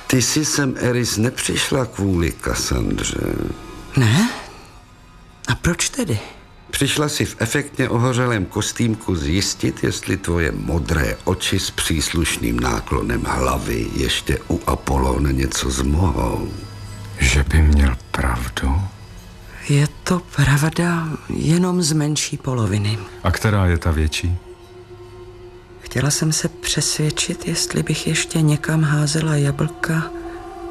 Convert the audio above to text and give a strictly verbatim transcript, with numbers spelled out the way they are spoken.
Ty jsi sem, Eris, nepřišla kvůli Kassandře. Ne? A proč tedy? Přišla si v efektně ohořelém kostýmku zjistit, jestli tvoje modré oči s příslušným náklonem hlavy ještě u Apollóna něco zmohou. Že by měl pravdu? Je to pravda jenom z menší poloviny. A která je ta větší? Chtěla jsem se přesvědčit, jestli bych ještě někam házela jablka,